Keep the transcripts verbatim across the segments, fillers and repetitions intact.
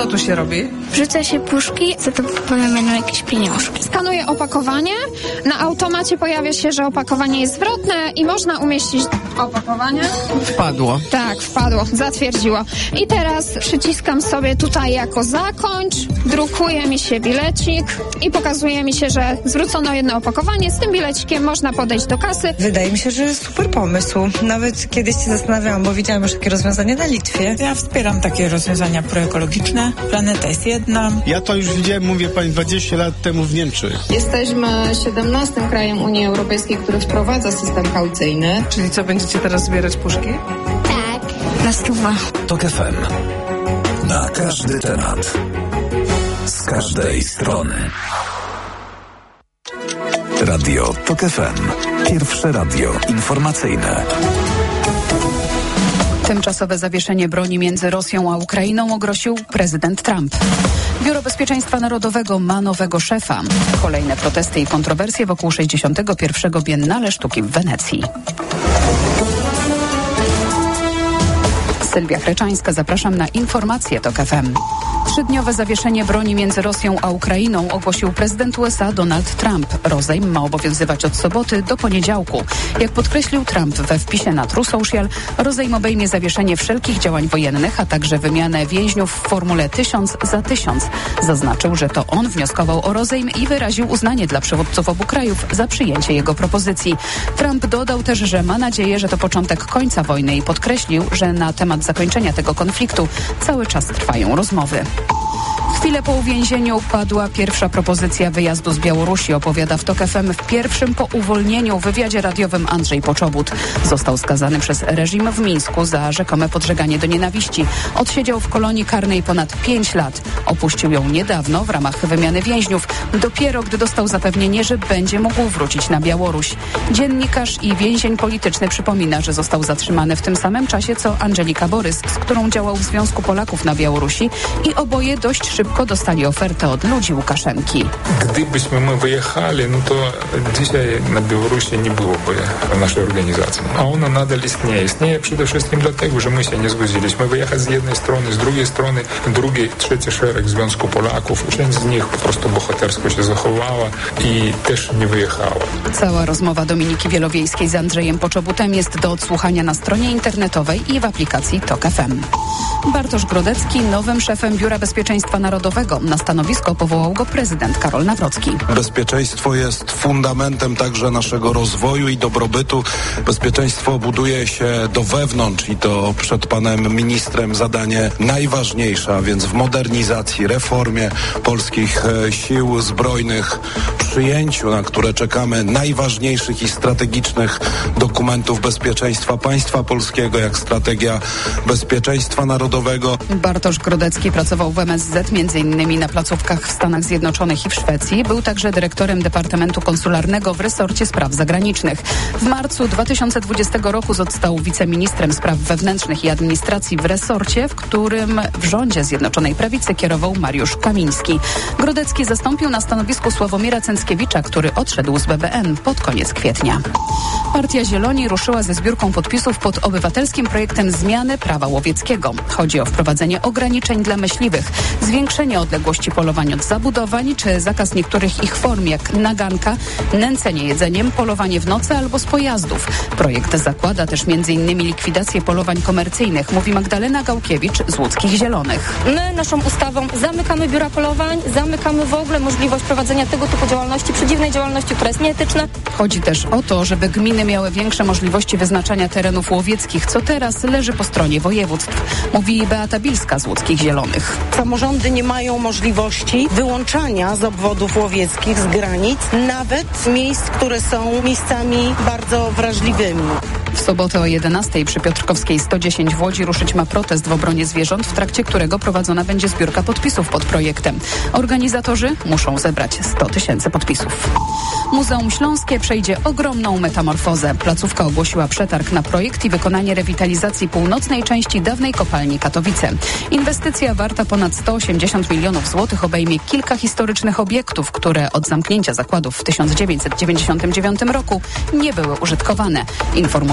Co tu się robi? Wrzuca się puszki, za to potem będą jakieś pieniążki. Skanuję opakowanie. Na automacie pojawia się, że opakowanie jest zwrotne i można umieścić opakowanie. Wpadło. Tak, wpadło, zatwierdziło. I teraz przyciskam sobie tutaj jako zakończ, drukuje mi się bilecik i pokazuje mi się, że zwrócono jedno opakowanie. Z tym bilecikiem można podejść do kasy. Wydaje mi się, że super pomysł. Nawet kiedyś się zastanawiałam, bo widziałam już takie rozwiązanie na Litwie. Ja wspieram takie rozwiązania proekologiczne. Planeta jest jedna. Ja to już widziałem, mówię pani, dwadzieścia lat temu w Niemczech. Jesteśmy siedemnastym krajem Unii Europejskiej, który wprowadza system kaucyjny. Czyli co, będziecie teraz zbierać puszki? Tak, na stówę. TOK F M. Na każdy temat. Z każdej strony. Radio TOK F M. Pierwsze radio informacyjne. Tymczasowe zawieszenie broni między Rosją a Ukrainą ogłosił prezydent Trump. Biuro Bezpieczeństwa Narodowego ma nowego szefa. Kolejne protesty i kontrowersje wokół sześćdziesiątego pierwszego Biennale Sztuki w Wenecji. Sylwia Chreczańska, zapraszam na informacje TOK F M. Trzydniowe zawieszenie broni między Rosją a Ukrainą ogłosił prezydent U S A Donald Trump. Rozejm ma obowiązywać od soboty do poniedziałku. Jak podkreślił Trump we wpisie na True Social, rozejm obejmie zawieszenie wszelkich działań wojennych, a także wymianę więźniów w formule tysiąc za tysiąc. Zaznaczył, że to on wnioskował o rozejm i wyraził uznanie dla przywódców obu krajów za przyjęcie jego propozycji. Trump dodał też, że ma nadzieję, że to początek końca wojny i podkreślił, że na temat zakończenia tego konfliktu cały czas trwają rozmowy. Chwilę po uwięzieniu padła pierwsza propozycja wyjazdu z Białorusi, opowiada w TOK F M w pierwszym po uwolnieniu wywiadzie radiowym Andrzej Poczobut. Został skazany przez reżim w Mińsku za rzekome podżeganie do nienawiści. Odsiedział w kolonii karnej ponad pięć lat. Opuścił ją niedawno w ramach wymiany więźniów, dopiero gdy dostał zapewnienie, że będzie mógł wrócić na Białoruś. Dziennikarz i więzień polityczny przypomina, że został zatrzymany w tym samym czasie co Angelika Borys, z którą działał w Związku Polaków na Białorusi i oboje dość szybko dostali ofertę od ludzi Łukaszenki. Gdybyśmy my wyjechali, no to dzisiaj na Białorusi nie byłoby naszej organizacji. A ona nadal istnieje. Istnieje przede wszystkim dlatego, że my się nie zgodziliśmy wyjechać z jednej strony, z drugiej strony, drugi, trzeci szereg Związku Polaków. Część z nich po prostu bohatersko się zachowała i też nie wyjechała. Cała rozmowa Dominiki Wielowiejskiej z Andrzejem Poczobutem jest do odsłuchania na stronie internetowej i w aplikacji TOK F M. Bartosz Grodecki nowym szefem Biura Bezpieczeństwa Narodowego. Na stanowisko powołał go prezydent Karol Nawrocki. Bezpieczeństwo jest fundamentem także naszego rozwoju i dobrobytu. Bezpieczeństwo buduje się do wewnątrz i to przed panem ministrem zadanie najważniejsze, a więc w modernizacji, reformie polskich sił zbrojnych, przyjęciu, na które czekamy, najważniejszych i strategicznych dokumentów bezpieczeństwa państwa polskiego, jak strategia bezpieczeństwa narodowego. Bartosz Grodecki pracował w M S Z między innymi na placówkach w Stanach Zjednoczonych i w Szwecji. Był także dyrektorem Departamentu Konsularnego w resorcie spraw zagranicznych. W marcu dwa tysiące dwudziestego roku został wiceministrem spraw wewnętrznych i administracji w resorcie, w którym w rządzie Zjednoczonej Prawicy kierował Mariusz Kamiński. Grodecki zastąpił na stanowisku Sławomira Cęckiewicza, który odszedł z B B N pod koniec kwietnia. Partia Zieloni ruszyła ze zbiórką podpisów pod obywatelskim projektem zmiany prawa łowieckiego. Chodzi o wprowadzenie ograniczeń dla myśliwych, zwiększenie odległości polowań od zabudowań czy zakaz niektórych ich form jak naganka, nęcenie jedzeniem, polowanie w nocy albo z pojazdów. Projekt zakłada też między innymi likwidację polowań komercyjnych, mówi Magdalena Gałkiewicz z Łódzkich Zielonych. My naszą ustawą zamykamy biura polowań, zamykamy w ogóle możliwość prowadzenia tego typu działalności, przeciwnej działalności, która jest nieetyczna. Chodzi też o to, żeby gminy miały większe możliwości wyznaczania terenów łowieckich, co teraz leży po stronie województw, mówi Beata Bilska z Łódzkich Zielonych. Samorządy nie mają możliwości wyłączania z obwodów łowieckich, z granic, nawet miejsc, które są miejscami bardzo wrażliwymi. W sobotę o jedenastej przy Piotrkowskiej sto dziesięć w Łodzi ruszyć ma protest w obronie zwierząt, w trakcie którego prowadzona będzie zbiórka podpisów pod projektem. Organizatorzy muszą zebrać sto tysięcy podpisów. Muzeum Śląskie przejdzie ogromną metamorfozę. Placówka ogłosiła przetarg na projekt i wykonanie rewitalizacji północnej części dawnej kopalni Katowice. Inwestycja warta ponad sto osiemdziesiąt milionów złotych obejmie kilka historycznych obiektów, które od zamknięcia zakładów w tysiąc dziewięćset dziewięćdziesiątym dziewiątym roku nie były użytkowane, informuje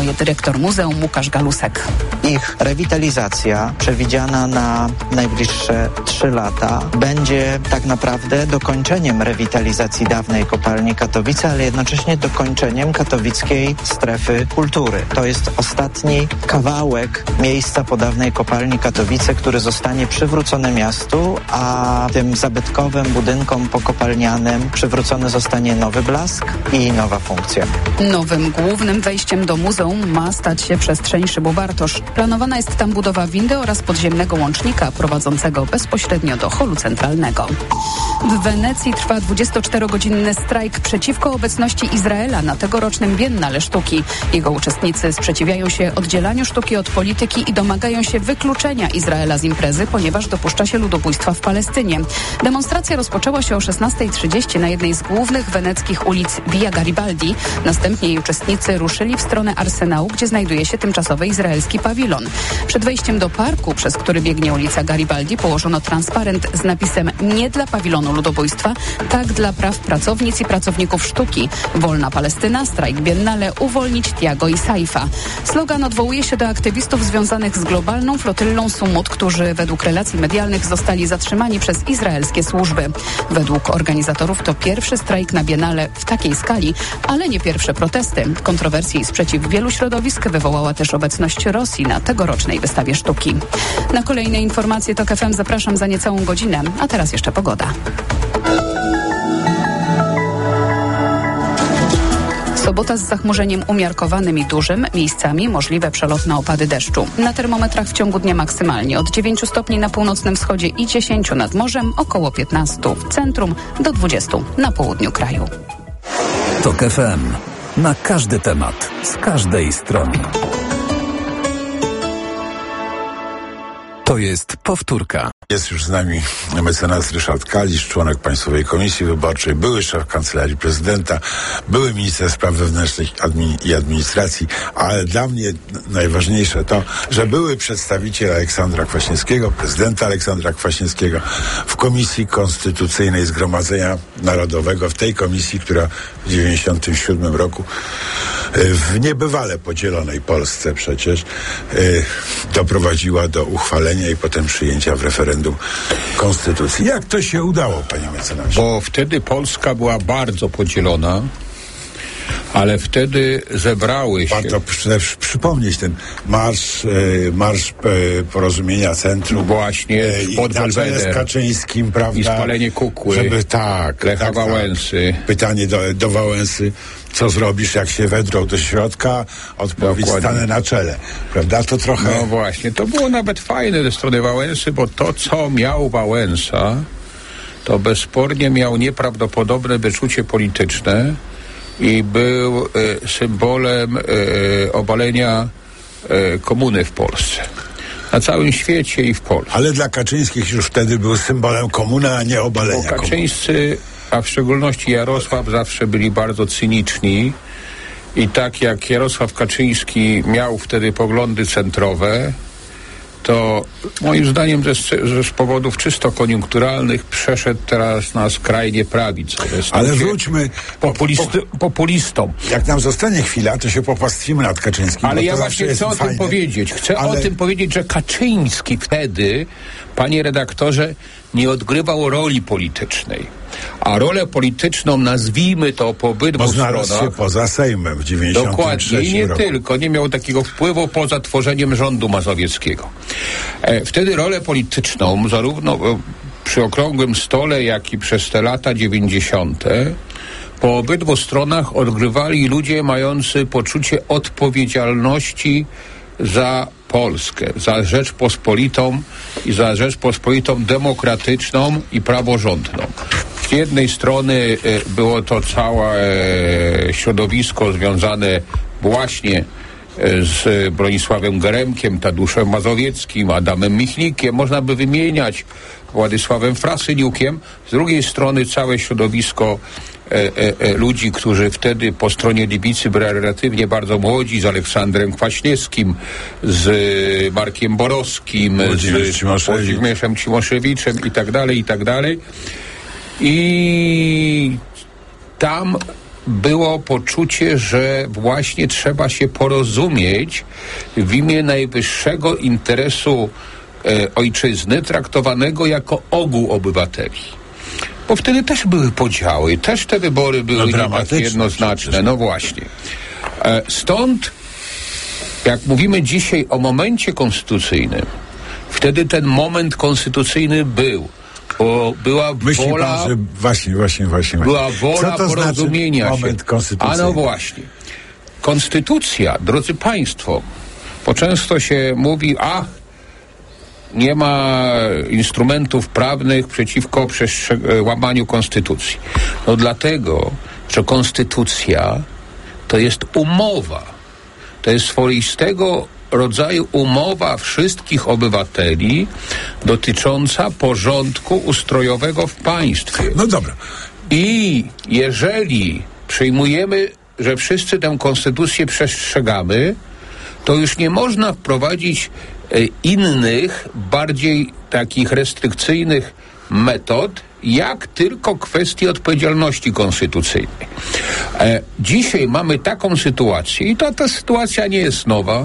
relacjonuje dyrektor muzeum Łukasz Galusek. Ich rewitalizacja przewidziana na najbliższe trzy lata będzie tak naprawdę dokończeniem rewitalizacji dawnej kopalni Katowice, ale jednocześnie dokończeniem katowickiej strefy kultury. To jest ostatni kawałek miejsca po dawnej kopalni Katowice, który zostanie przywrócony miastu, a tym zabytkowym budynkom pokopalnianym przywrócony zostanie nowy blask i nowa funkcja. Nowym głównym wejściem do muzeum ma stać się przestrzeń Szybu Bartosz. Planowana jest tam budowa windy oraz podziemnego łącznika prowadzącego bezpośrednio do holu centralnego. W Wenecji trwa dwudziestoczterogodzinny strajk przeciwko obecności Izraela na tegorocznym Biennale Sztuki. Jego uczestnicy sprzeciwiają się oddzielaniu sztuki od polityki i domagają się wykluczenia Izraela z imprezy, ponieważ dopuszcza się ludobójstwa w Palestynie. Demonstracja rozpoczęła się o szesnasta trzydzieści na jednej z głównych weneckich ulic Via Garibaldi. Następnie jej uczestnicy ruszyli w stronę Arsenału, gdzie znajduje się tymczasowy izraelski pawilon. Przed wejściem do parku, przez który biegnie ulica Garibaldi, położono transparent z napisem „Nie dla pawilonu ludobójstwa, tak dla praw pracownic i pracowników sztuki. Wolna Palestyna, strajk Biennale, uwolnić Tiago i Saifa”. Slogan odwołuje się do aktywistów związanych z globalną flotyllą Sumut, którzy według relacji medialnych zostali zatrzymani przez izraelskie służby. Według organizatorów to pierwszy strajk na Biennale w takiej skali, ale nie pierwsze protesty. Kontrowersje i sprzeciw wielu środowisk wywołała też obecność Rosji na tegorocznej wystawie sztuki. Na kolejne informacje TOK F M zapraszam za niecałą godzinę, a teraz jeszcze pogoda. Sobota z zachmurzeniem umiarkowanym i dużym, miejscami możliwe przelotne opady deszczu. Na termometrach w ciągu dnia maksymalnie od dziewięciu stopni na północnym wschodzie i dziesięciu nad morzem, około piętnastu w centrum do dwudziestu na południu kraju. TOK F M. Na każdy temat, z każdej strony. To jest powtórka. Jest już z nami mecenas Ryszard Kalisz, członek Państwowej Komisji Wyborczej, były szef Kancelarii Prezydenta, były minister spraw wewnętrznych i administracji, ale dla mnie najważniejsze to, że były przedstawiciel Aleksandra Kwaśniewskiego, prezydenta Aleksandra Kwaśniewskiego w Komisji Konstytucyjnej Zgromadzenia Narodowego, w tej komisji, która w dziewięćdziesiątym siódmym roku w niebywale podzielonej Polsce przecież doprowadziła do uchwalenia i potem przyjęcia w referendum konstytucji. Jak to się udało, panie mecenasie? Bo wtedy Polska była bardzo podzielona, ale wtedy zebrały się... Warto przy, przypomnieć ten marsz, e, marsz e, porozumienia centrum. Właśnie, e, pod z Kaczyńskim, prawda? I spalenie kukły. Żeby tak, Lecha tak, Wałęsy. Tak. Pytanie do, do Wałęsy, co zrobisz, jak się wedrą do środka? Odpowiedź: stanę na czele. Prawda? To trochę... No właśnie, to było nawet fajne ze strony Wałęsy, bo to, co miał Wałęsa, to bezspornie miał nieprawdopodobne wyczucie polityczne i był e, symbolem e, obalenia e, komuny w Polsce. Na całym świecie i w Polsce. Ale dla Kaczyńskich już wtedy był symbolem komuny, a nie obalenia. Bo Kaczyńscy, a w szczególności Jarosław, zawsze byli bardzo cyniczni i tak jak Jarosław Kaczyński miał wtedy poglądy centrowe, to moim zdaniem ze, ze z powodów czysto koniunkturalnych przeszedł teraz na skrajnie prawicę. Ale wróćmy populisty, po, populistą. Jak nam zostanie chwila, to się popastwimy nad Kaczyńskim. Ale ja właśnie chcę o fajne. tym powiedzieć. Chcę Ale... o tym powiedzieć, że Kaczyński wtedy, panie redaktorze, nie odgrywał roli politycznej. A rolę polityczną, nazwijmy to po obydwu stronach... znalazł się poza Sejmem w dziewięćdziesiątym trzecim Dokładnie, i nie roku. tylko. Nie miał takiego wpływu poza tworzeniem rządu mazowieckiego. E, wtedy rolę polityczną, zarówno e, przy okrągłym stole, jak i przez te lata dziewięćdziesiąte, po obydwu stronach odgrywali ludzie mający poczucie odpowiedzialności za Polskę, za Rzeczpospolitą i za Rzeczpospolitą demokratyczną i praworządną. Z jednej strony e, było to całe e, środowisko związane właśnie e, z Bronisławem Geremkiem, Tadeuszem Mazowieckim, Adamem Michnikiem, można by wymieniać, Władysławem Frasyniukiem. Z drugiej strony całe środowisko E, e, e, ludzi, którzy wtedy po stronie lewicy byli relatywnie bardzo młodzi, z Aleksandrem Kwaśniewskim, z e, Markiem Borowskim, Włodzimierz z Włodzimierzem Cimoszewiczem i tak dalej, i tak dalej. I tam było poczucie, że właśnie trzeba się porozumieć w imię najwyższego interesu e, ojczyzny, traktowanego jako ogół obywateli. Bo wtedy też były podziały, też te wybory były no, nie takie jednoznaczne. No właśnie. E, stąd, jak mówimy dzisiaj o momencie konstytucyjnym, wtedy ten moment konstytucyjny był. Bo była Myśli wola... Pan, że właśnie, właśnie, właśnie. Była wola Co to porozumienia znaczy moment się. konstytucyjny? A no właśnie. Konstytucja, drodzy Państwo, bo często się mówi, a nie ma instrumentów prawnych przeciwko przestrze- łamaniu konstytucji. No dlatego, że konstytucja to jest umowa. To jest swoistego rodzaju umowa wszystkich obywateli dotycząca porządku ustrojowego w państwie. No dobra. I jeżeli przyjmujemy, że wszyscy tę konstytucję przestrzegamy, to już nie można wprowadzić e, innych, bardziej takich restrykcyjnych metod, jak tylko kwestii odpowiedzialności konstytucyjnej. E, dzisiaj mamy taką sytuację i ta, ta sytuacja nie jest nowa,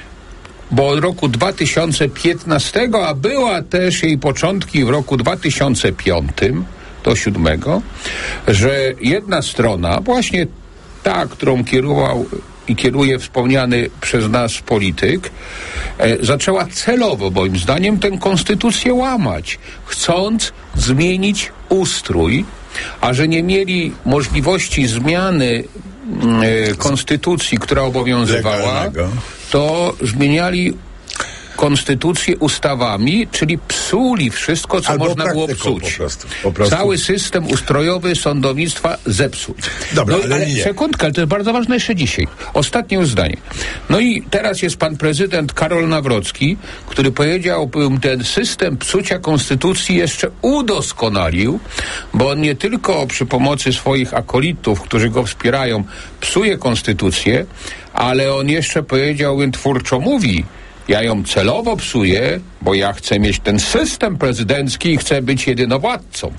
bo od roku dwa tysiące piętnastego, a była też jej początki w roku dwa tysiące piątym do dwa tysiące siódmego, że jedna strona, właśnie ta, którą kierował i kieruje wspomniany przez nas polityk, e, zaczęła celowo, moim zdaniem, tę konstytucję łamać, chcąc zmienić ustrój, a że nie mieli możliwości zmiany e, konstytucji, która obowiązywała, legalnego, to zmieniali konstytucję ustawami, czyli psuli wszystko, co albo można było psuć. Po prostu, po prostu. Cały system ustrojowy sądownictwa zepsuć. Dobra, no, ale, ale nie. sekundkę, ale to jest bardzo ważne jeszcze dzisiaj. Ostatnie już zdanie. No i teraz jest pan prezydent Karol Nawrocki, który powiedział, bym ten system psucia konstytucji jeszcze udoskonalił, bo on nie tylko przy pomocy swoich akolitów, którzy go wspierają, psuje konstytucję, ale on jeszcze powiedział, bym twórczo mówi, ja ją celowo psuję, bo ja chcę mieć ten system prezydencki i chcę być jedynowładcą.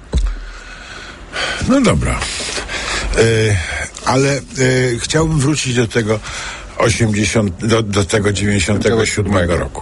No dobra. E, ale e, chciałbym wrócić do tego osiemdziesiątego, do, do tego dziewięćdziesiątego siódmego roku.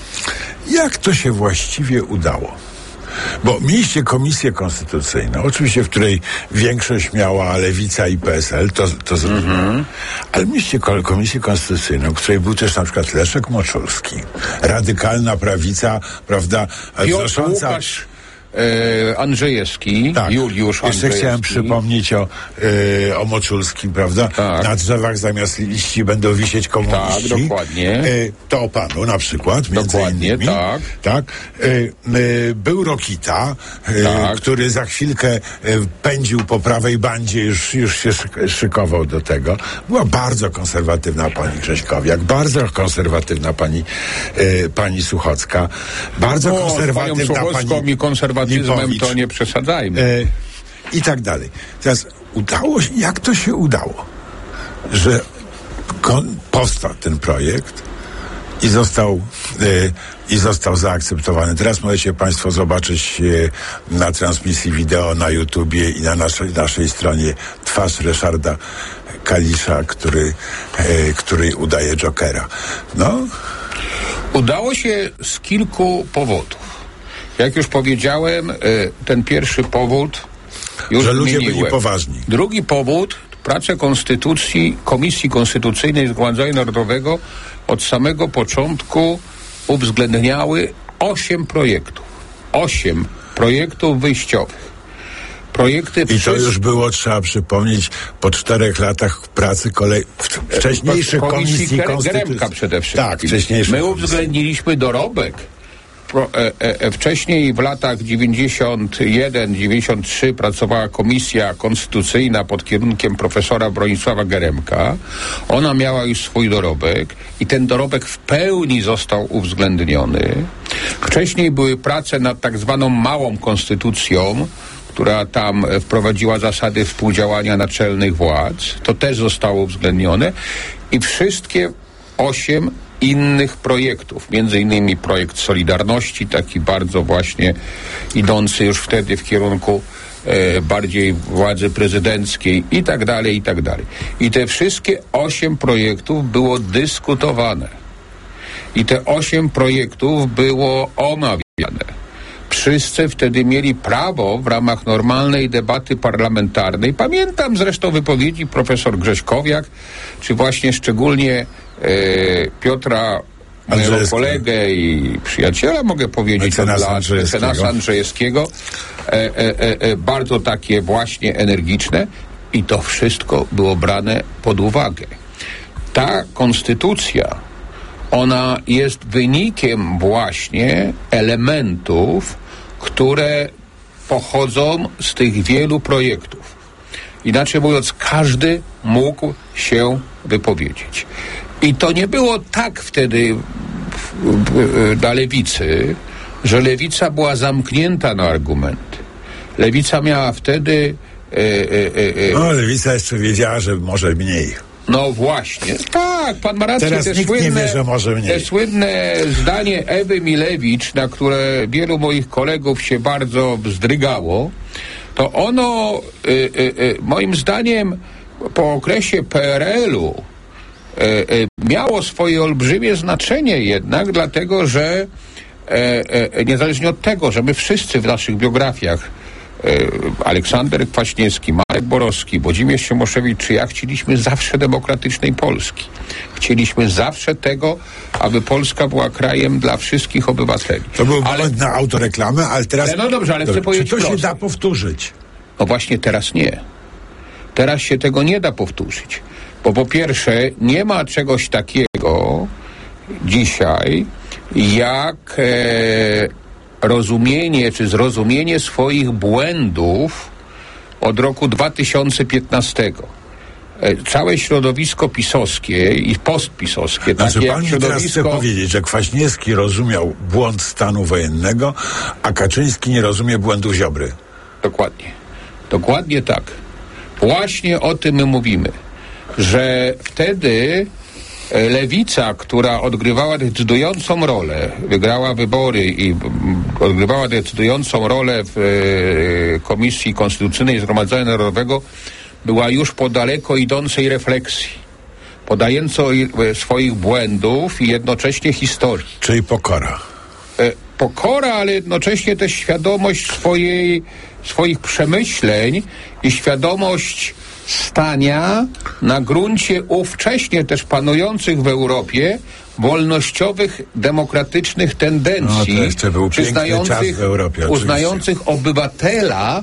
Jak to się właściwie udało? Bo mieliście komisję konstytucyjną, oczywiście, w której większość miała Lewica i P S L, to, to zrozumiałem. Mm-hmm. Ale mieliście komisję konstytucyjną, w której był też na przykład Leszek Moczulski, radykalna prawica, prawda, Piotr Łukasz e, Andrzejewski, tak. Juliusz Jeszcze Andrzejewski. chciałem przypomnieć o, e, o Moczulskim, prawda? Tak. Na drzewach zamiast liści będą wisieć komuniści. Tak, dokładnie. E, to o panu na przykład, między dokładnie, innymi. tak. tak. E, e, był Rokita, e, tak. który za chwilkę e, pędził po prawej bandzie, już, już się szykował do tego. Była bardzo konserwatywna pani Grześkowiak, bardzo konserwatywna pani, e, pani Suchocka, bardzo o, konserwatywna pani... i konserwatywnym to nie przesadzajmy. E, I tak dalej. Teraz udało się, jak to się udało, że kon, powstał ten projekt i został, e, i został zaakceptowany. Teraz możecie Państwo zobaczyć e, na transmisji wideo na YouTubie i na naszej, naszej stronie twarz Ryszarda Kalisza, który, e, który udaje Jokera. No. Udało się z kilku powodów. Jak już powiedziałem, ten pierwszy powód już że ludzie zmieniłem. byli poważni. Drugi powód, prace konstytucji, Komisji Konstytucyjnej Zgromadzenia Narodowego od samego początku uwzględniały osiem projektów. Osiem projektów wyjściowych. Projekty I przez... to już było, trzeba przypomnieć, po czterech latach pracy kolej... wcześniejszych komisji, komisji konstytucyjnych. Geremka przede wszystkim. Tak, wcześniejszych. My uwzględniliśmy dorobek. Pro, e, e, wcześniej w latach dziewięćdziesiątym pierwszym dziewięćdziesiątym trzecim pracowała komisja konstytucyjna pod kierunkiem profesora Bronisława Geremka. Ona miała już swój dorobek i ten dorobek w pełni został uwzględniony. Wcześniej były prace nad tak zwaną małą konstytucją, która tam wprowadziła zasady współdziałania naczelnych władz. To też zostało uwzględnione i wszystkie osiem innych projektów, między innymi projekt Solidarności, taki bardzo właśnie idący już wtedy w kierunku e, bardziej władzy prezydenckiej i tak dalej, i tak dalej. I te wszystkie osiem projektów było dyskutowane. I te osiem projektów było omawiane. Wszyscy wtedy mieli prawo w ramach normalnej debaty parlamentarnej. Pamiętam zresztą wypowiedzi profesor Grześkowiak, czy właśnie szczególnie e, Piotra, mojego kolegę i przyjaciela, mogę powiedzieć, od lat, mecenasa Andrzejewskiego, e, e, e, bardzo takie właśnie energiczne i to wszystko było brane pod uwagę. Ta konstytucja, ona jest wynikiem właśnie elementów, które pochodzą z tych wielu projektów. Inaczej mówiąc, każdy mógł się wypowiedzieć. I to nie było tak wtedy dla lewicy, że lewica była zamknięta na argumenty. Lewica miała wtedy... E, e, e, no, lewica jeszcze wiedziała, że może mniej. No właśnie, tak, pan ma rację. Teraz te nikt słynne, nie wie, że może mniej. Te słynne zdanie Ewy Milewicz, na które wielu moich kolegów się bardzo wzdrygało, to ono y, y, y, moim zdaniem po okresie P R L-u y, y, miało swoje olbrzymie znaczenie jednak, dlatego że y, y, niezależnie od tego, że my wszyscy w naszych biografiach Aleksander Kwaśniewski, Marek Borowski, Włodzimierz Cimoszewicz czy ja chcieliśmy zawsze demokratycznej Polski. Chcieliśmy zawsze tego, aby Polska była krajem dla wszystkich obywateli. To był ale, moment na autoreklamę, ale teraz... Ale no dobrze, ale dobrze, chcę powiedzieć czy to prosto. się da powtórzyć? No właśnie teraz nie. Teraz się tego nie da powtórzyć. Bo po pierwsze, nie ma czegoś takiego dzisiaj, jak... E, rozumienie czy zrozumienie swoich błędów od roku dwa tysiące piętnastego. Całe środowisko pisowskie i postpisowskie, znaczy, takie pan jak mi środowisko... teraz chce powiedzieć, że Kwaśniewski rozumiał błąd stanu wojennego, a Kaczyński nie rozumie błędu Ziobry. Dokładnie. Dokładnie tak. Właśnie o tym my mówimy, że wtedy lewica, która odgrywała decydującą rolę, wygrała wybory i mm, odgrywała decydującą rolę w e, Komisji Konstytucyjnej Zgromadzenia Narodowego, była już po daleko idącej refleksji, podającej e, swoich błędów i jednocześnie historii. Czyli pokora. E, pokora, ale jednocześnie też świadomość swojej, swoich przemyśleń i świadomość stania na gruncie ówcześnie też panujących w Europie wolnościowych, demokratycznych tendencji, no, był przyznających, w Europie, uznających obywatela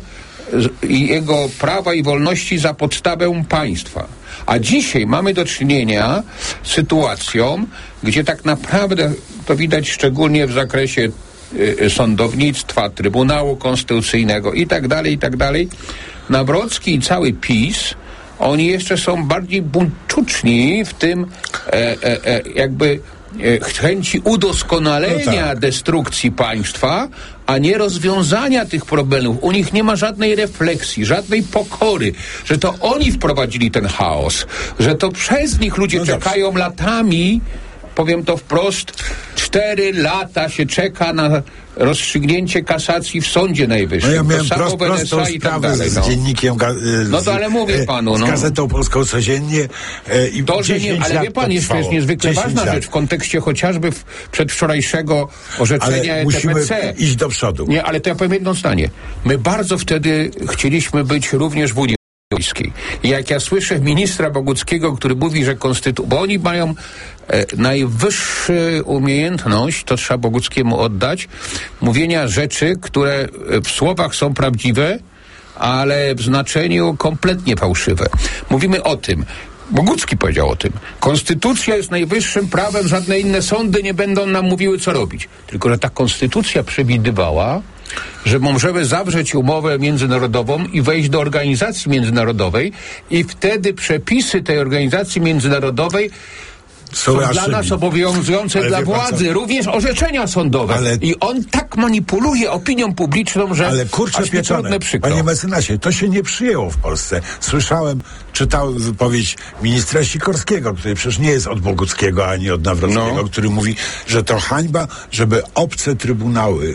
i jego prawa i wolności za podstawę państwa. A dzisiaj mamy do czynienia z sytuacją, gdzie tak naprawdę to widać szczególnie w zakresie y, sądownictwa, Trybunału Konstytucyjnego i tak dalej, i tak dalej. Nawrocki i cały PiS, oni jeszcze są bardziej buńczuczni w tym e, e, e, jakby e, chęci udoskonalenia no tak. destrukcji państwa, a nie rozwiązania tych problemów. U nich nie ma żadnej refleksji, żadnej pokory, że to oni wprowadzili ten chaos, że to przez nich ludzie no czekają dobrze. latami, powiem to wprost, cztery lata się czeka na rozstrzygnięcie kasacji w Sądzie Najwyższym. No ja miałem to prost, prostą i tak sprawę dalej, no. z dziennikiem. Z, no to ale mówię panu, no. Z Gazetą Polską codziennie e, i to, że nie, ale wie pan, jest, jest niezwykle ważna lat. rzecz w kontekście chociażby w, przedwczorajszego orzeczenia ale musimy E T P C. iść do przodu. Nie, ale to ja powiem jedno zdanie. My bardzo wtedy chcieliśmy być również w Unii Europejskiej. I jak ja słyszę ministra Boguckiego, który mówi, że konstytucja, bo oni mają e, najwyższą umiejętność, to trzeba Boguckiemu oddać, mówienia rzeczy, które w słowach są prawdziwe, ale w znaczeniu kompletnie fałszywe. Mówimy o tym, Bogucki powiedział o tym, konstytucja jest najwyższym prawem, żadne inne sądy nie będą nam mówiły, co robić. Tylko że ta konstytucja przewidywała, że możemy zawrzeć umowę międzynarodową i wejść do organizacji międzynarodowej i wtedy przepisy tej organizacji międzynarodowej są, są dla nas obowiązujące ale dla władzy, co? również orzeczenia sądowe. Ale... I on tak manipuluje opinią publiczną, że ale kurczę pieczone, panie mecenasie, to się nie przyjęło w Polsce. Słyszałem, czytałem wypowiedź ministra Sikorskiego, który przecież nie jest od Boguckiego ani od Nawrockiego, no. który mówi, że to hańba, żeby obce trybunały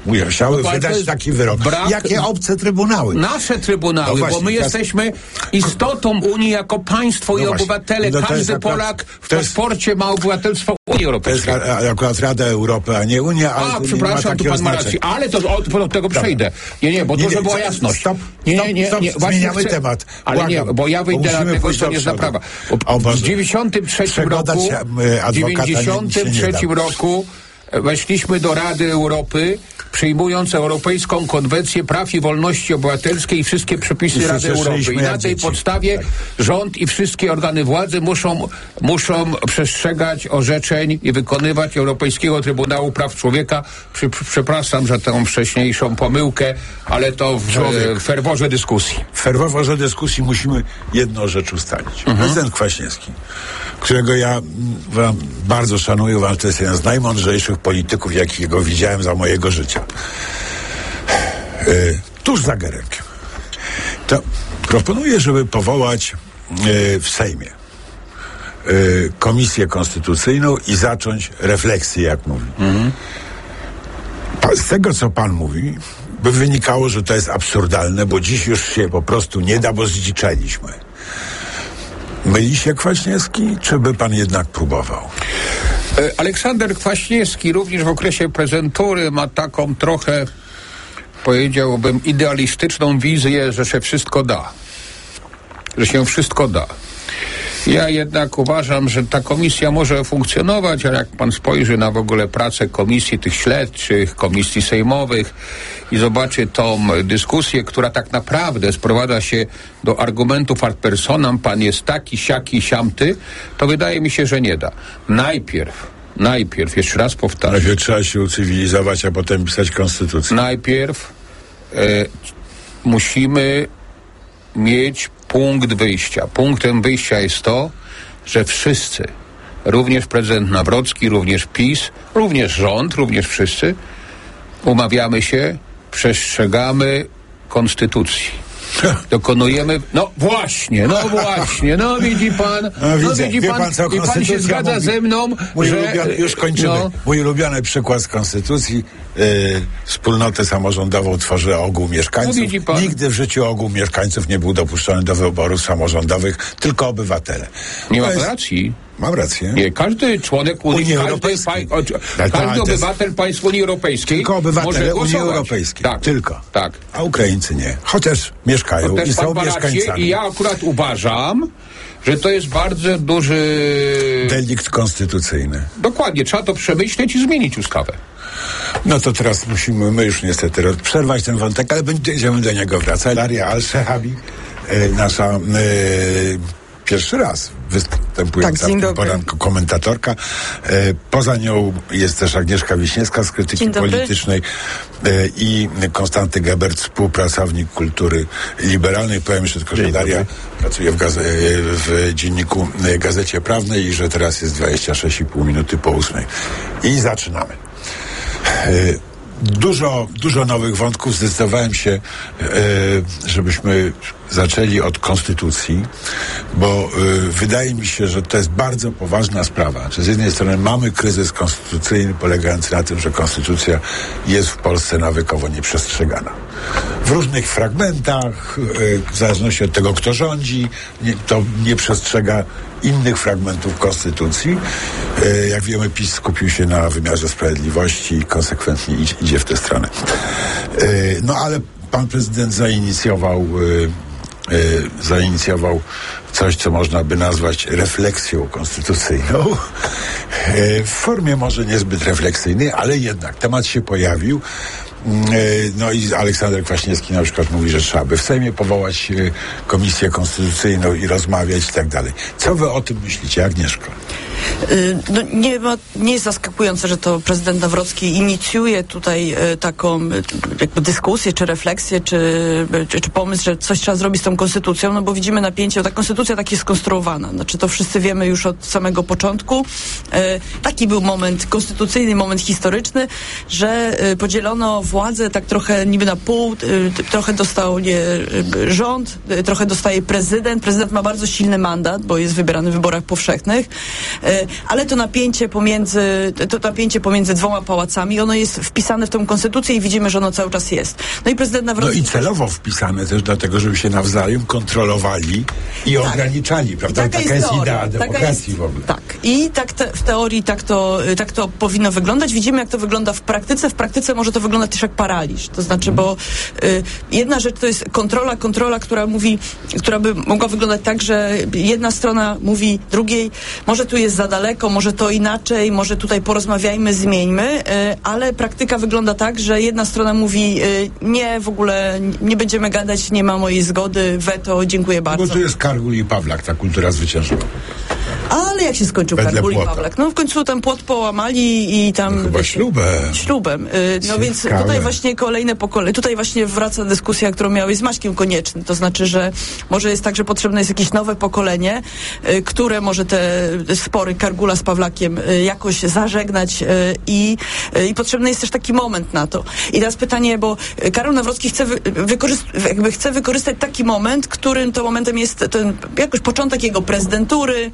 musiały no, wydać taki wyrok. Brak... Jakie obce trybunały? Nasze trybunały, no właśnie, bo my teraz... jesteśmy istotą Unii jako państwo no i właśnie. obywatele. No Każdy akurat, Polak w paszporcie jest... ma obywatelstwo Unii Europejskiej. To jest akurat Rada Europy, a nie Unia. A, przepraszam, tu pan ma rację. Ale to od, od tego przejdę. Nie, nie, bo to, żeby była jasność. Stop, nie, nie, nie, stop, nie. Zmieniamy chcę... temat. Ale Błagam, nie, bo ja wyjdę na tego, co nie zna prawa. W dziewięćdziesiątym trzecim roku, w dziewięćdziesiątym trzecim roku weszliśmy do Rady Europy, przyjmując Europejską Konwencję Praw i Wolności Obywatelskiej i wszystkie przepisy I Rady Europy. I na tej dzieci. podstawie tak. rząd i wszystkie organy władzy muszą, muszą przestrzegać orzeczeń i wykonywać Europejskiego Trybunału Praw Człowieka. Przy, przepraszam za tę wcześniejszą pomyłkę, ale to w, w ferworze dyskusji. W ferworze dyskusji musimy jedną rzecz ustalić. Mhm. Prezydent Kwaśniewski, którego ja wam bardzo szanuję, uważam, że to jest jeden z najmądrzejszych polityków, jakiego widziałem za mojego życia. Yy, tuż za Geremkiem. To proponuję, żeby powołać yy, w Sejmie yy, komisję konstytucyjną i zacząć refleksję, jak mówi. Mhm. Pa, z tego, co pan mówi, by wynikało, że to jest absurdalne, bo dziś już się po prostu nie da, bo zdziczeliśmy. Myli się Kwaśniewski, czy by pan jednak próbował? Aleksander Kwaśniewski również w okresie prezentury ma taką trochę, powiedziałbym, idealistyczną wizję, że się wszystko da. Że się wszystko da. Ja jednak uważam, że ta komisja może funkcjonować, ale jak pan spojrzy na w ogóle pracę komisji tych śledczych, komisji sejmowych i zobaczy tą dyskusję, która tak naprawdę sprowadza się do argumentów ad personam, pan jest taki, siaki, siamty, to wydaje mi się, że nie da. Najpierw, najpierw, jeszcze raz powtarzam. Najpierw trzeba się ucywilizować, a potem pisać konstytucję. Najpierw e, musimy mieć punkt wyjścia. Punktem wyjścia jest to, że wszyscy, również prezydent Nawrocki, również PiS, również rząd, również wszyscy, umawiamy się, przestrzegamy konstytucji. Dokonujemy, no właśnie, no właśnie, no widzi pan, no, no widzę, widzi pan, pan co, i pan się zgadza mówi, ze mną, mój że... Ulubiony, już kończymy. No. Mój ulubiony przykład z konstytucji, yy, wspólnotę samorządową tworzy ogół mieszkańców. No, nigdy w życiu ogół mieszkańców nie był dopuszczony do wyborów samorządowych, tylko obywatele. Nie mam racji. Mam rację. Nie, każdy członek Unii, Unii każdy, Europejskiej. Pa, o, każdy każdy obywatel państw Unii Europejskiej tylko obywatele może Unii Europejskiej. Tak, tylko. Tak. A Ukraińcy nie. Chociaż mieszkają Chociaż i są mieszkańcami. I ja akurat uważam, że to jest bardzo duży... delikt konstytucyjny. Dokładnie. Trzeba to przemyśleć i zmienić ustawę. No to teraz musimy, my już niestety przerwać ten wątek, ale będziemy do niego wracać. Daria Al-Shehabi, e, nasza... E, Pierwszy raz występująca tak, w tym poranku komentatorka. E, poza nią jest też Agnieszka Wiśniewska z Krytyki Politycznej e, i Konstanty Gebert, współpracownik kultury liberalnej. Powiem jeszcze tylko, że Daria pracuje w, gaze- w dzienniku Gazecie Prawnej i że teraz jest dwadzieścia sześć i pół minuty po ósmej. I zaczynamy. E, Dużo, dużo nowych wątków. Zdecydowałem się, e, żebyśmy zaczęli od konstytucji, bo e, wydaje mi się, że to jest bardzo poważna sprawa. Czy z jednej strony mamy kryzys konstytucyjny polegający na tym, że konstytucja jest w Polsce nawykowo nieprzestrzegana. W różnych fragmentach, e, w zależności od tego, kto rządzi, nie, to nie przestrzega innych fragmentów konstytucji. E, jak wiemy, PiS skupił się na wymiarze sprawiedliwości i konsekwentnie idzie, idzie w tę stronę. E, no ale pan prezydent zainicjował e, e, zainicjował coś, co można by nazwać refleksją konstytucyjną. E, w formie może niezbyt refleksyjnej, ale jednak temat się pojawił. No i Aleksander Kwaśniewski na przykład mówi, że trzeba by w Sejmie powołać komisję konstytucyjną i rozmawiać i tak dalej. Co wy o tym myślicie, Agnieszko? No, nie, ma, nie jest zaskakujące, że to prezydent Nawrocki inicjuje tutaj e, taką e, jakby dyskusję, czy refleksję, czy, czy, czy pomysł, że coś trzeba zrobić z tą konstytucją, no bo widzimy napięcie, ta konstytucja tak jest skonstruowana. Znaczy to wszyscy wiemy już od samego początku. E, taki był moment konstytucyjny, moment historyczny, że e, podzielono władzę tak trochę niby na pół, e, trochę dostał nie, e, rząd, e, trochę dostaje prezydent. Prezydent ma bardzo silny mandat, bo jest wybierany w wyborach powszechnych. E, ale to napięcie pomiędzy, to napięcie pomiędzy dwoma pałacami, ono jest wpisane w tę konstytucję i widzimy, że ono cały czas jest. No i prezydent Nawrocki... No i celowo wpisane też dlatego, żeby się nawzajem kontrolowali i tak. ograniczali, prawda? Taka, taka jest, jest idea demokracji jest, w ogóle. Tak. I tak te, w teorii tak to, tak to powinno wyglądać. Widzimy, jak to wygląda w praktyce. W praktyce może to wyglądać też jak paraliż. To znaczy, hmm. bo y, jedna rzecz to jest kontrola, kontrola, która mówi, która by mogła wyglądać tak, że jedna strona mówi drugiej, może tu jest za daleko, może to inaczej, może tutaj porozmawiajmy, zmieńmy, y, ale praktyka wygląda tak, że jedna strona mówi y, nie, w ogóle nie będziemy gadać, nie ma mojej zgody, weto, dziękuję bardzo. Bo tu jest Kargul i Pawlak, ta kultura zwyciężyła. Ale jak się skończył Kargul i Pawlak? No w końcu ten płot połamali i tam... No chyba ślubem. Ślubem. Y, no więc tutaj właśnie kolejne pokolenie, tutaj właśnie wraca dyskusja, którą miałeś z Maćkiem Koniecznym. To znaczy, że może jest tak, że potrzebne jest jakieś nowe pokolenie, y, które może te spory Kargula z Pawlakiem y, jakoś zażegnać y, i, y, i potrzebny jest też taki moment na to. I teraz pytanie, bo Karol Nawrocki chce, wy, wykorzyst- jakby chce wykorzystać taki moment, którym to momentem jest ten jakoś początek jego prezydentury y,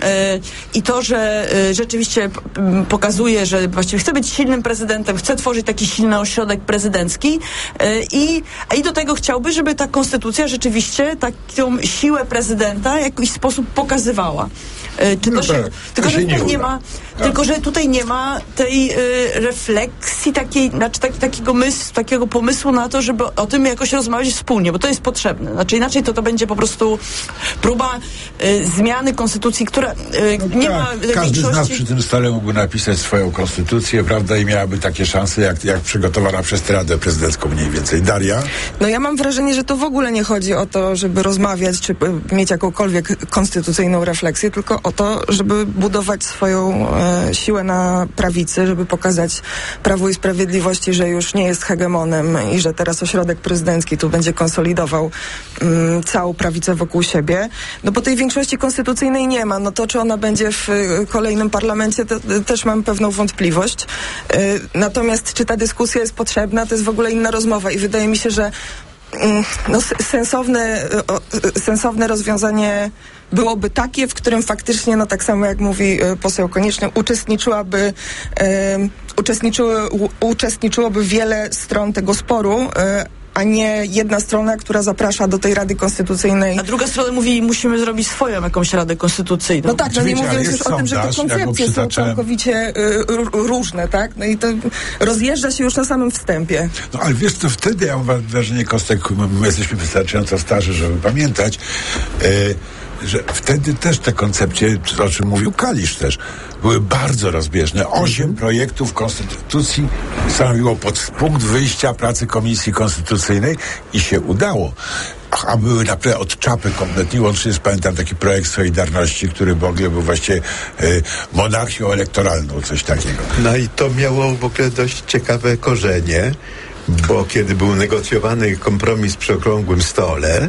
i to, że y, rzeczywiście p- pokazuje, że właściwie chce być silnym prezydentem, chce tworzyć taki silny ośrodek prezydencki y, i, a i do tego chciałby, żeby ta konstytucja rzeczywiście taką siłę prezydenta w jakiś sposób pokazywała. Y, czy to no się, tak, tylko, to że się tutaj nie, nie ma, tylko, że tutaj nie ma tej y, refleksji, takiej, znaczy tak, takiego, mysł, takiego pomysłu na to, żeby o tym jakoś rozmawiać wspólnie, bo to jest potrzebne. Znaczy inaczej to to będzie po prostu próba y, zmiany konstytucji, która y, no nie tak, ma każdy większości... z nas przy tym stole mógłby napisać swoją konstytucję, prawda, i miałaby takie szanse, jak, jak przygotowana przez Radę Prezydencką mniej więcej. Daria? No ja mam wrażenie, że to w ogóle nie chodzi o to, żeby rozmawiać, czy mieć jakąkolwiek konstytucyjną refleksję, tylko o to, żeby budować swoją e, siłę na prawicy, żeby pokazać Prawu i Sprawiedliwości, że już nie jest hegemonem i że teraz ośrodek prezydencki tu będzie konsolidował mm, całą prawicę wokół siebie. No bo tej większości konstytucyjnej nie ma. No to, czy ona będzie w y, kolejnym parlamencie, to y, też mam pewną wątpliwość. Y, natomiast czy ta dyskusja jest potrzebna, to jest w ogóle inna rozmowa i wydaje mi się, że no, sensowne, sensowne rozwiązanie byłoby takie, w którym faktycznie, no tak samo jak mówi poseł Konieczny, uczestniczyłaby, um, uczestniczyły, u, uczestniczyłoby wiele stron tego sporu, um, a nie jedna strona, która zaprasza do tej Rady Konstytucyjnej. A druga strona mówi, musimy zrobić swoją jakąś Radę Konstytucyjną. No tak, no nie mówiąc już o tym, że te koncepcje są całkowicie y, różne, tak? No i to rozjeżdża się już na samym wstępie. No ale wiesz co, wtedy ja mam wrażenie, Kostek, my jesteśmy wystarczająco starzy, żeby pamiętać, y, że wtedy też te koncepcje, o czym mówił Kalisz też, były bardzo rozbieżne. Osiem mhm. projektów konstytucji stanowiło pod punkt wyjścia pracy Komisji Konstytucyjnej i się udało. A były naprawdę od czapy kompletnie, łącznie z, pamiętam, taki projekt Solidarności, który w ogóle był właściwie y, monarchią elektoralną, coś takiego. No i to miało w ogóle dość ciekawe korzenie, bo kiedy był negocjowany kompromis przy okrągłym stole,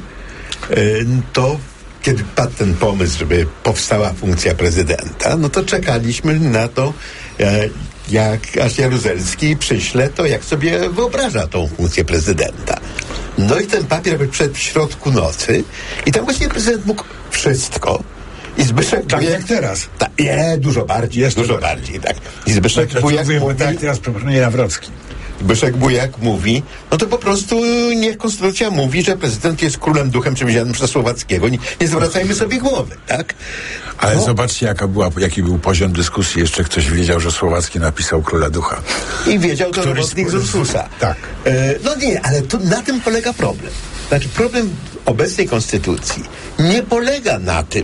y, to kiedy padł ten pomysł, żeby powstała funkcja prezydenta, no to czekaliśmy na to, e, jak aż Jaruzelski przyśle to, jak sobie wyobraża tą funkcję prezydenta. No i ten papier był przed w środku nocy i tam właśnie prezydent mógł wszystko. I Zbyszek tak Bujak, jak teraz. Ta, nie, dużo bardziej, jest dużo bardziej, tak. I Zbyszek tak, Bujak mówi, tak teraz proponuję Nawrocki. Zbyszek Bujak mówi, no to po prostu niech konstytucja mówi, że prezydent jest królem duchem przywiezianym przez Słowackiego. Nie, nie zwracajmy sobie głowy, tak? Ale no. Zobaczcie, jaka była, jaki był poziom dyskusji. Jeszcze ktoś wiedział, że Słowacki napisał Króla Ducha. I wiedział to robotnik z Ursusa. Tak. E, no nie, ale to, na tym polega problem. Znaczy problem obecnej konstytucji nie polega na tym,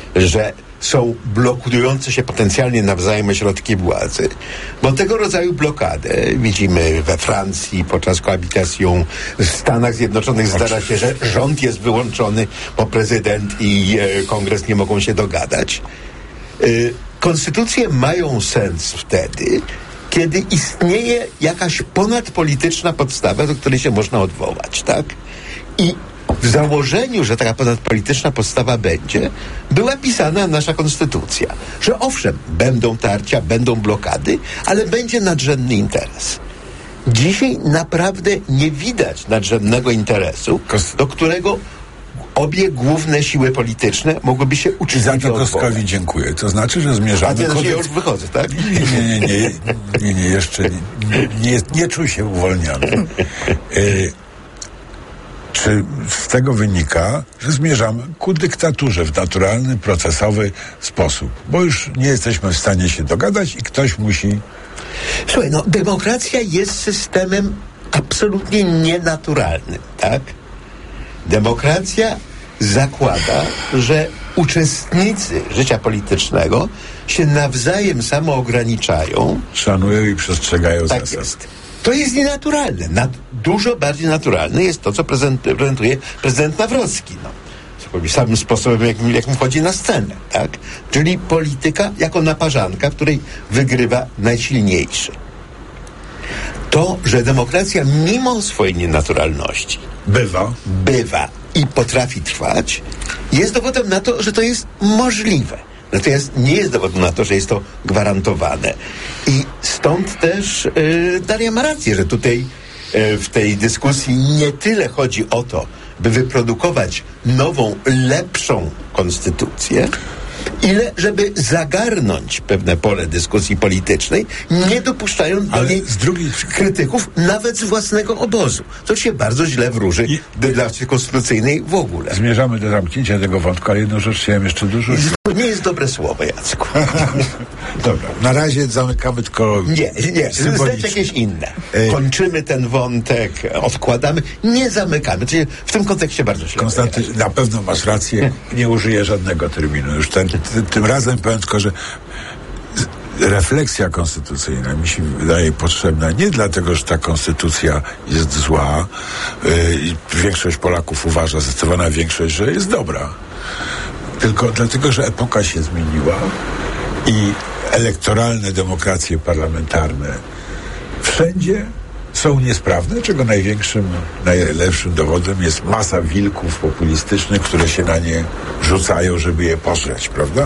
że są blokujące się potencjalnie nawzajem ośrodki władzy, bo tego rodzaju blokadę widzimy we Francji podczas koabitacją, w Stanach Zjednoczonych zdarza się, że rząd jest wyłączony, bo prezydent i e, kongres nie mogą się dogadać. E, konstytucje mają sens wtedy, kiedy istnieje jakaś ponadpolityczna podstawa, do której się można odwołać, tak? I w założeniu, że taka ponadpolityczna podstawa będzie, była pisana nasza konstytucja. Że owszem, będą tarcia, będą blokady, ale będzie nadrzędny interes. Dzisiaj naprawdę nie widać nadrzędnego interesu, do którego obie główne siły polityczne mogłyby się uczyć. Za to Tuskowi dziękuję. To znaczy, że zmierzamy... A ty kodeks... ja już wychodzę, tak? Nie, nie, nie, nie, nie, nie jeszcze nie, nie, nie, nie czuł się uwolniony. Y, czy z tego wynika, że zmierzamy ku dyktaturze w naturalny, procesowy sposób? Bo już nie jesteśmy w stanie się dogadać i ktoś musi... Słuchaj, no demokracja jest systemem absolutnie nienaturalnym, tak? Demokracja zakłada, że uczestnicy życia politycznego się nawzajem samoograniczają. Szanują i przestrzegają tak zasad. Jest. To jest nienaturalne. Nad, dużo bardziej naturalne jest to, co prezent, prezentuje prezydent Nawrocki. No. Samym sposobem, jak, jak mu wchodzi na scenę, tak? Czyli polityka jako naparzanka, w której wygrywa najsilniejszy. To, że demokracja mimo swojej nienaturalności bywa, bywa i potrafi trwać, jest dowodem na to, że to jest możliwe. Natomiast nie jest dowodem na to, że jest to gwarantowane. I stąd też yy, Daria ma rację, że tutaj yy, w tej dyskusji nie tyle chodzi o to, by wyprodukować nową, lepszą konstytucję, ile żeby zagarnąć pewne pole dyskusji politycznej, nie dopuszczając do niej z drugich krytyków nawet z własnego obozu. To się bardzo źle wróży I... dla konstytucyjnej w ogóle. Zmierzamy do zamknięcia tego wątku, ale jedną rzecz chciałem jeszcze dużo... To nie jest dobre słowo, Jacku. Dobra, na razie zamykamy tylko... Nie, nie, zdać jakieś inne. Kończymy ten wątek, odkładamy, nie zamykamy. Czyli w tym kontekście bardzo źle. Konstanty, na pewno masz rację, nie użyję żadnego terminu. Już ten, tym, tym razem powiem tylko, że refleksja konstytucyjna mi się wydaje potrzebna nie dlatego, że ta konstytucja jest zła i yy, większość Polaków uważa, zdecydowana większość, że jest dobra. Tylko dlatego, że epoka się zmieniła i elektoralne demokracje parlamentarne wszędzie są niesprawne, czego największym, najlepszym dowodem jest masa wilków populistycznych, które się na nie rzucają, żeby je pożreć, prawda?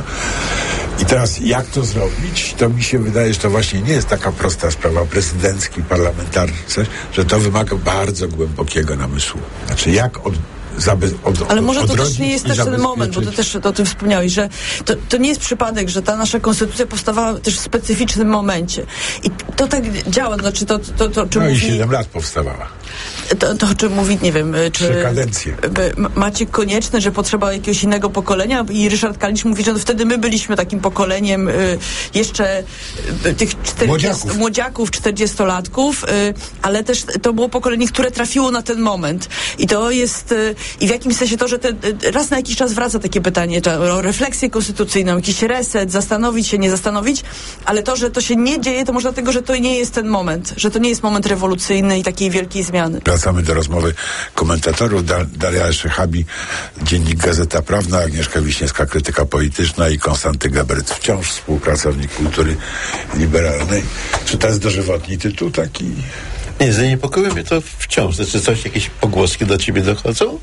I teraz jak to zrobić? To mi się wydaje, że to właśnie nie jest taka prosta sprawa, prezydencki, parlamentarny, coś, że to wymaga bardzo głębokiego namysłu. Znaczy jak od Zaby, od, Ale może to też nie jest też ten zabezpieczyć. moment, bo ty też o tym wspomniałeś, że to, to nie jest przypadek, że ta nasza konstytucja powstawała też w specyficznym momencie. I to tak działa, znaczy to, to, to czym No mówi... i siedem lat powstawała. To, to o czym mówi, nie wiem, czy Trzy kadencje. Maciek Konieczny, że potrzeba jakiegoś innego pokolenia i Ryszard Kalisz mówi, że wtedy my byliśmy takim pokoleniem y, jeszcze y, tych czterdziestu, młodziaków, czterdziestolatków, y, ale też to było pokolenie, które trafiło na ten moment. I to jest y, i w jakimś sensie to, że te, y, raz na jakiś czas wraca takie pytanie o refleksję konstytucyjną, jakiś reset, zastanowić się, nie zastanowić, ale to, że to się nie dzieje, to może dlatego, że to nie jest ten moment, że to nie jest moment rewolucyjny i takiej wielkiej zmiany. Wracamy do rozmowy komentatorów. Da- Daria Eszechabi, Dziennik Gazeta Prawna, Agnieszka Wiśniewska, krytyka polityczna i Konstanty Gebert, wciąż współpracownik kultury liberalnej. Czy to jest dożywotni tytuł taki? Nie, zaniepokoiło mnie to wciąż. Znaczy coś, jakieś pogłoski do ciebie dochodzą?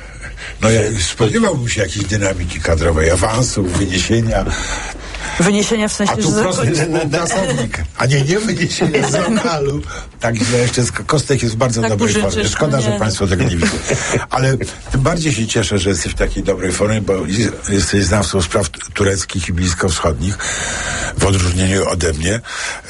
No ja spodziewałbym się jakiejś dynamiki kadrowej, awansów, wyniesienia. Wyniesienia w sensie, a tu że prosty współpracownik. A nie, nie wyniesienia z lokalu. Tak źle jeszcze Kostek jest w bardzo tak dobrej formie. Szkoda, nie. że Państwo tego nie widzą. Ale tym bardziej się cieszę, że jesteś w takiej dobrej formie, bo jesteś znawcą spraw tureckich i bliskowschodnich, w odróżnieniu ode mnie.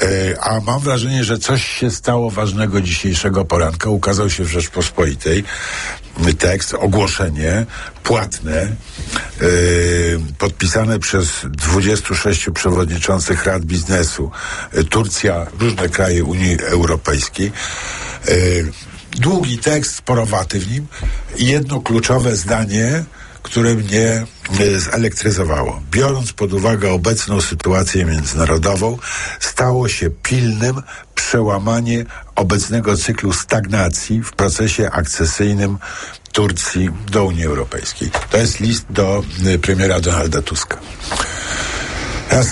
A mam wrażenie, że coś się stało ważnego dzisiejszego poranka. Ukazał się w Rzeczpospolitej tekst, ogłoszenie płatne, yy, podpisane przez dwudziestu sześciu przewodniczących rad biznesu, yy, Turcja, różne kraje Unii Europejskiej. Yy, długi tekst, sporowaty w nim i jedno kluczowe zdanie, które mnie y, zelektryzowało. Biorąc pod uwagę obecną sytuację międzynarodową, stało się pilnym przełamanie obecnego cyklu stagnacji w procesie akcesyjnym Turcji do Unii Europejskiej. To jest list do y, premiera Donalda Tuska. Teraz,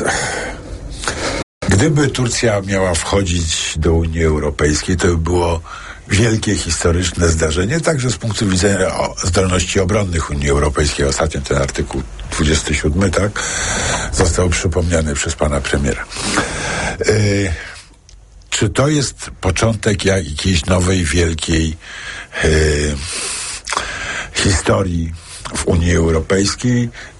gdyby Turcja miała wchodzić do Unii Europejskiej, to by było wielkie historyczne zdarzenie, także z punktu widzenia o zdolności obronnych Unii Europejskiej. Ostatnio ten artykuł dwudziesty siódmy, tak, został przypomniany przez pana premiera. Yy, czy to jest początek jakiejś nowej, wielkiej yy, historii w Unii Europejskiej